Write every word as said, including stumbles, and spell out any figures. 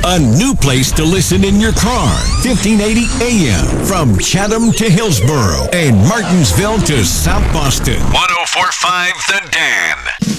A new place to listen in your car. fifteen eighty A M. From Chatham to Hillsborough and Martinsville to South Boston. one oh four point five The Dan.